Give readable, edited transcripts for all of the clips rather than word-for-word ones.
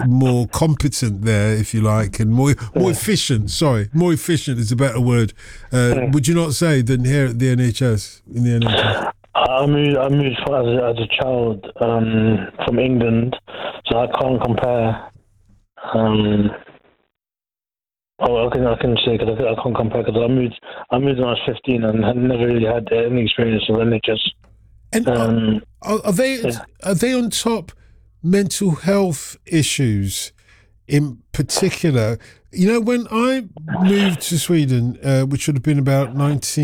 more competent there, if you like, and more efficient. Sorry, more efficient is a better word. Would you not say than here at the NHS? In the NHS, I moved as a child from England, so I can't compare. I can say because I can't compare because I moved when I was 15 and had never really had any experience of NHS. And are they on top mental health issues in particular? You know, when I moved to Sweden, which would have been about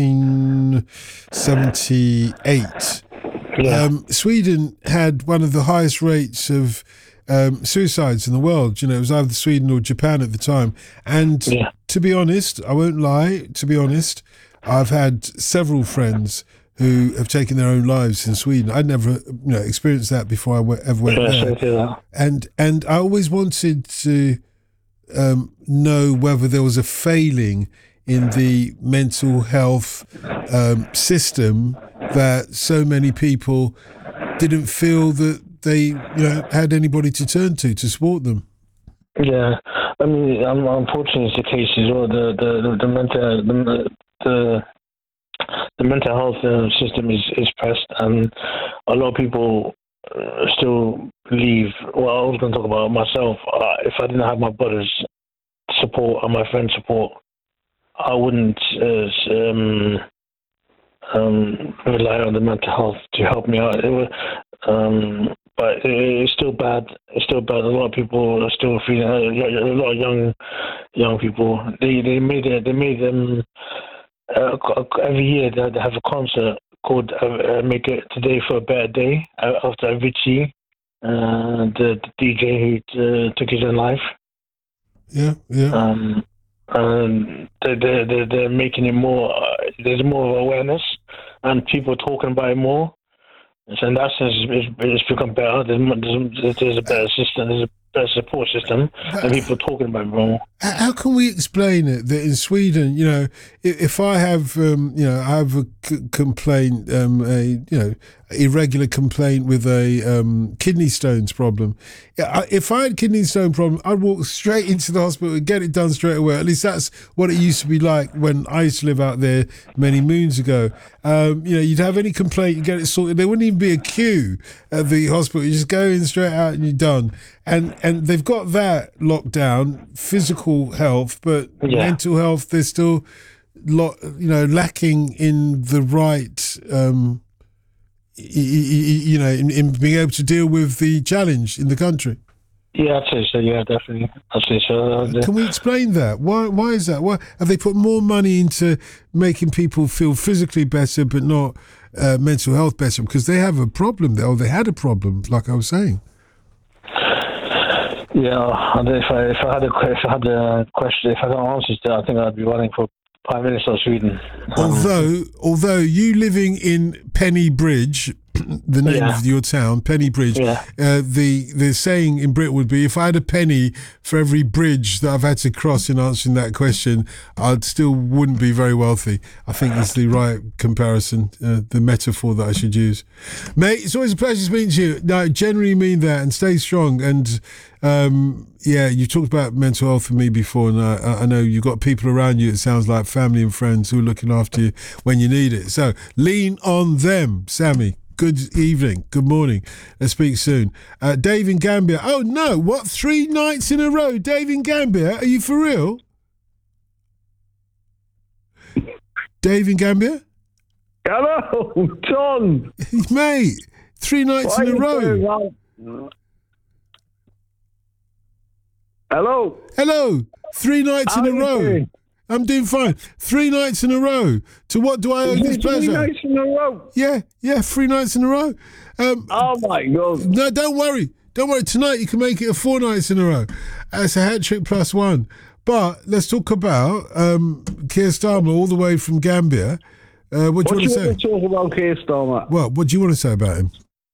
1978, Sweden had one of the highest rates of suicides in the world. You know, it was either Sweden or Japan at the time. And to be honest, I won't lie, to be honest, I've had several friends who have taken their own lives in Sweden. I'd never, experienced that before I ever went there. And I always wanted to know whether there was a failing in the mental health system that so many people didn't feel that they had anybody to turn to support them. Yeah, I mean, unfortunately, it's the case as well. The mental health system is pressed, and a lot of people still believe. Well, I was going to talk about myself. If I didn't have my brother's support and my friend's support, I wouldn't rely on the mental health to help me out. But it's still bad. It's still bad. A lot of people are still feeling. A lot of young people. They made them. Every year they have a concert called "Make It Today for a Better Day" after Avicii, the DJ who took his own life. Yeah. And they're making it more. There's more awareness, and people are talking about it more. So in that sense, it's become better. There's a better system. There's a better support system, and people are talking about it more. How can we explain it that in Sweden, if I have, I have a complaint, irregular complaint with a kidney stones problem. If I had kidney stone problem, I'd walk straight into the hospital and get it done straight away. At least that's what it used to be like when I used to live out there many moons ago. You'd have any complaint, you get it sorted. There wouldn't even be a queue at the hospital. You just go in straight out and you're done. And they've got that locked down, physical health, but mental health, they're still lacking in the right in being able to deal with the challenge in the country. Yeah, I'd say so. Yeah, definitely. I'd say so. Can we explain that? Why is that? Why have they put more money into making people feel physically better, but not mental health better? Because they have a problem there, or they had a problem, like I was saying. Yeah, and if I had answers to that, I think I'd be running for Prime Minister of Sweden. Although you living in Penny Bridge, the name of your town, Penny Bridge, the saying in Britain would be, if I had a penny for every bridge that I've had to cross in answering that question, I'd still wouldn't be very wealthy. I think that's the right comparison, the metaphor that I should use. Mate, it's always a pleasure speaking to you. No, I genuinely mean that, and stay strong. And you talked about mental health with me before, and I know you've got people around you, it sounds like family and friends who are looking after you when you need it. So lean on them. Sammy, good evening, good morning. Let's speak soon. Dave in Gambia. Oh no, what? 3 nights in a row? Dave in Gambia? Are you for real? Dave in Gambia? Hello, John. Mate, 3 nights in a row. Hello. 3 nights in a row. Doing? I'm doing fine. 3 nights in a row. To what do I owe this pleasure? 3 nights in a row? Yeah, 3 nights in a row. Oh, my God. No, don't worry. Tonight you can make it 4 nights in a row. It's a hat trick plus one. But let's talk about Keir Starmer all the way from Gambia. What do you want to say? What do you want to talk about Keir Starmer? Well, what do you want to say about him?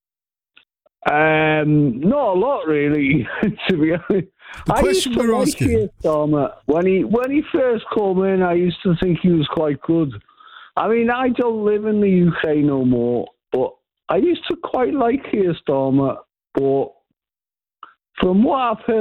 Not a lot, really, to be honest. The question we're asking. Keir Starmer. When he first came in, I used to think he was quite good. I mean, I don't live in the UK no more, but I used to quite like Keir Starmer. But from what I've heard